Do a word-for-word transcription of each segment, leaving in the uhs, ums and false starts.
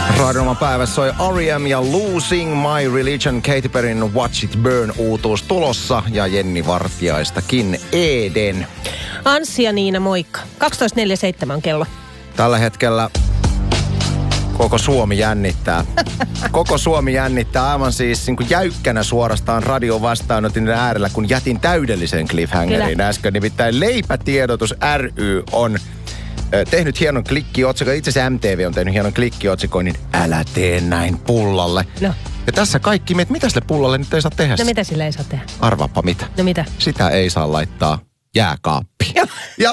Radionoman päivässä soi R E M ja Losing My Religion, Katy Perryn Watch It Burn -uutuus tulossa ja Jenni Vartiaistakin Eden. Anssi ja Niina, moikka. kaksitoista neljäkymmentäseitsemän kello. Tällä hetkellä koko Suomi jännittää. Koko Suomi jännittää aivan siis niin kuin jäykkänä suorastaan radio vastaanotin äärellä, kun jätin täydellisen cliffhangerin äsken. Nimittäin Leipätiedotus ry on tehnyt hienon klikkiotsikon. Itse asiassa M T V on tehnyt hienon klikkiotsikon, niin älä tee näin pullalle. No. Ja tässä kaikki, että mitä sille pullalle nyt ei saa tehdä? No mitä sille ei saa tehdä? Arvaappa mitä. No mitä? Sitä ei saa laittaa jääkaappiin. Ja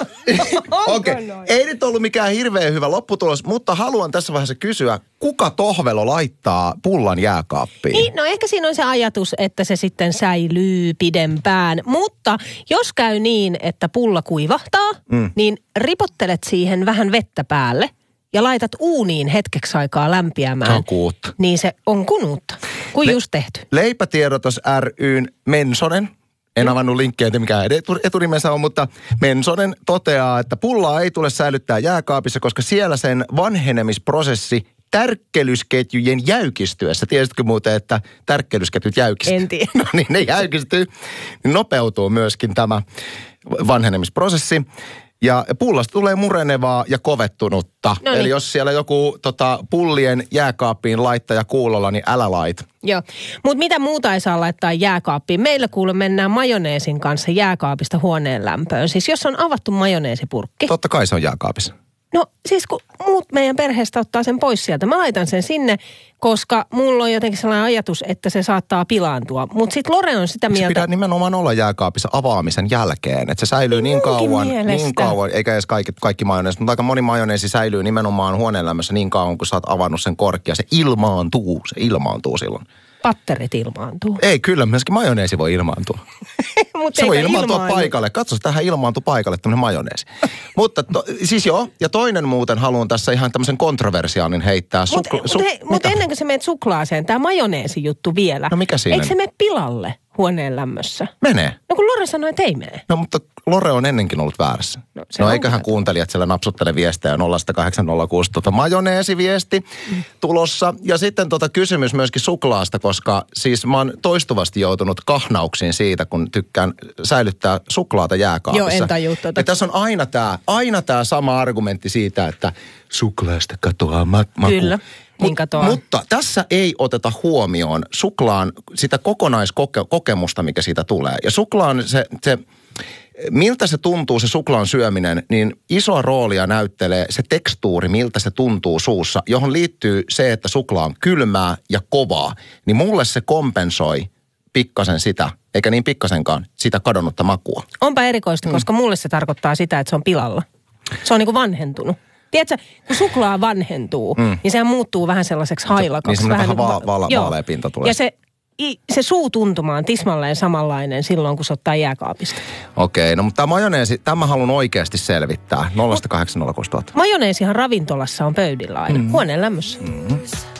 okei, okay. Ei nyt ollut mikään hirveän hyvä lopputulos, mutta haluan tässä vaiheessa kysyä, kuka tohvelo laittaa pullan jääkaappiin? Niin, no ehkä siinä on se ajatus, että se sitten säilyy pidempään. Mutta jos käy niin, että pulla kuivahtaa, mm. niin ripottelet siihen vähän vettä päälle ja laitat uuniin hetkeksi aikaa lämpiämään. Takuutta. Niin se on kunuutta, kuin Le- just tehty. Leipätiedotus ry:n Mensonen. En avannut linkkiä, että mikä etunimensä on, mutta Mensonen toteaa, että pullaa ei tule säilyttää jääkaapissa, koska siellä sen vanhenemisprosessi tärkkelysketjujen jäykistyessä. Tiesitkö muuten, että tärkkelysketjut jäykistyy? En tiedä. No niin, ne jäykistyy. Nopeutuu myöskin tämä vanhenemisprosessi. Ja pullasta tulee murenevaa ja kovettunutta. Noniin. Eli jos siellä joku tota, pullien jääkaappiin laittaja kuulolla, niin älä laita. Joo, mutta mitä muuta ei saa laittaa jääkaappiin? Meillä kuule mennään majoneesin kanssa jääkaapista huoneen lämpöön. Siis jos on avattu majoneesipurkki. Totta kai se on jääkaapissa. No siis kun muut meidän perheestä ottaa sen pois sieltä, mä laitan sen sinne, koska mulla on jotenkin sellainen ajatus, että se saattaa pilaantua. Mutta sitten Lore on sitä mieltä... Se pitää nimenomaan olla jääkaapissa avaamisen jälkeen, että se säilyy niin kauan, niin kauan, eikä edes kaikki, kaikki majoneesi, mutta aika moni majoneesi säilyy nimenomaan huoneen lämmössä niin kauan, kun sä oot avannut sen korkia. Se ilmaantuu, se ilmaantuu silloin. Patterit ilmaantuu. Ei, kyllä, myöskin majoneesi voi ilmaantua. Se voi ilmaantua ilmaantu. paikalle. Katso, tähän ilmaantuu paikalle tämmöinen majoneesi. Mutta to, siis joo, ja toinen muuten haluan tässä ihan tämmöisen kontroversiaalin heittää. Mutta Sukla, mut, su, mut ennen kuin sä menet suklaaseen, tämä majoneesi juttu vielä. No mikä siinä? Eikö se mene pilalle huoneen lämmössä? Menee. No kun Lore sanoi, että ei mene. No mutta Lore on ennenkin ollut väärässä. No, no eiköhän vähän kuuntelijat siellä napsuttele viestejä nolla kahdeksan nolla kuusi tota majoneesiviesti mm. tulossa. Ja sitten tota kysymys myöskin suklaasta, koska siis mä oon toistuvasti joutunut kahnauksiin siitä, kun tykkään säilyttää suklaata jääkaapissa. Joo, en tajua tota. Ja tässä on aina tää, aina tää sama argumentti siitä, että suklaasta katoaa ma- maku. Kyllä. Mut, mutta tässä ei oteta huomioon suklaan sitä kokonaiskokemusta, mikä siitä tulee. Ja suklaan se, se, miltä se tuntuu se suklaan syöminen, niin isoa roolia näyttelee se tekstuuri, miltä se tuntuu suussa, johon liittyy se, että suklaa on kylmää ja kovaa. Niin mulle se kompensoi pikkasen sitä, eikä niin pikkasenkaan, sitä kadonnutta makua. Onpa erikoista, mm. koska mulle se tarkoittaa sitä, että se on pilalla. Se on niin kuin vanhentunut. Tiedätkö, kun suklaa vanhentuu, mm. niin sehän muuttuu vähän sellaiseksi hailakaksi. Niin vähän, vähän va- va- va- vaalea pinta tulee. Ja se, i, se suutuntuma on tismalleen samanlainen silloin, kun se ottaa jääkaapista. Okei, no mutta tämä majoneesi, tämä haluan oikeasti selvittää. nolla kahdeksan nolla kuusi. Majoneesihan ravintolassa on pöydillä aina, mm. huoneen lämmössä. Mm.